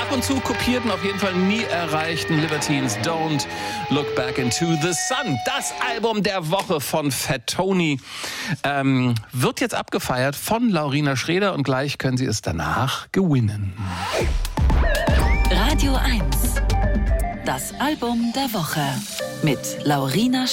ab und zu kopierten, auf jeden Fall nie erreichten Libertines Don't Look Back into the Sun. Das Album der Woche von Fat Tony wird jetzt abgefeiert von Laurina Schreder und gleich können Sie es danach gewinnen. Radio 1, das Album der Woche mit Laurina